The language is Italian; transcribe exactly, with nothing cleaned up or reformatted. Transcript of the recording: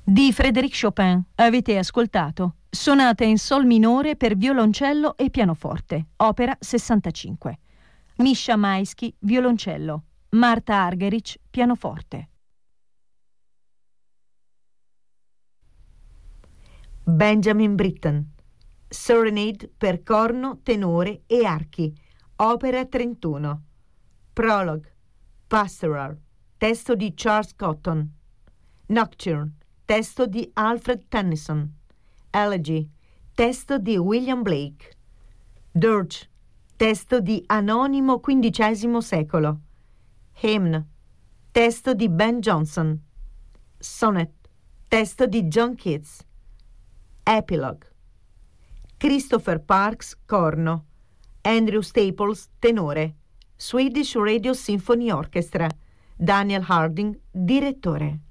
Di Frédéric Chopin avete ascoltato Sonata in Sol minore per violoncello e pianoforte, opera sessantacinque. Misha Maisky, violoncello. Marta Argerich, pianoforte. Benjamin Britten, Serenade per corno, tenore e archi, opera trentuno. Prologue, Pastoral, testo di Charles Cotton. Nocturne, testo di Alfred Tennyson. Elegy, testo di William Blake. Dirge, testo di Anonimo quindicesimo secolo. Hymn, testo di Ben Jonson. Sonnet, testo di John Keats. Epilogue, Christopher Parks, corno. Andrew Staples, tenore. Swedish Radio Symphony Orchestra. Daniel Harding, direttore.